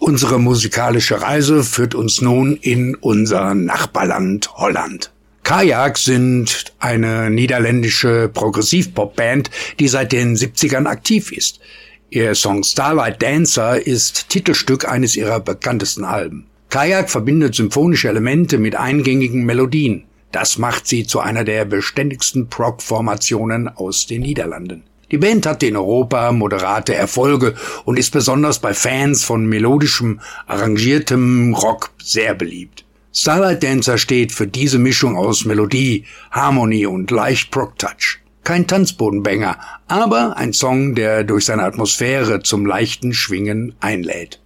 Unsere musikalische Reise führt uns nun in unser Nachbarland Holland. Kajak sind eine niederländische Progressiv-Pop-Band, die seit den 70ern aktiv ist. Ihr Song Starlight Dancer ist Titelstück eines ihrer bekanntesten Alben. Kajak verbindet symphonische Elemente mit eingängigen Melodien. Das macht sie zu einer der beständigsten Prog-Formationen aus den Niederlanden. Die Band hatte in Europa moderate Erfolge und ist besonders bei Fans von melodischem, arrangiertem Rock sehr beliebt. Starlight Dancer steht für diese Mischung aus Melodie, Harmonie und leicht Prog-Touch. Kein Tanzbodenbanger, aber ein Song, der durch seine Atmosphäre zum leichten Schwingen einlädt.